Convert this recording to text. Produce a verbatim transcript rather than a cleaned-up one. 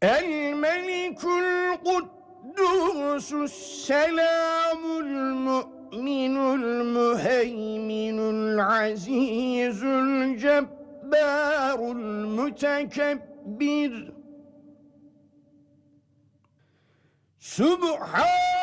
الملك القدوس السلام المؤمن المهيمن العزيز الجبار المتكبر سبحان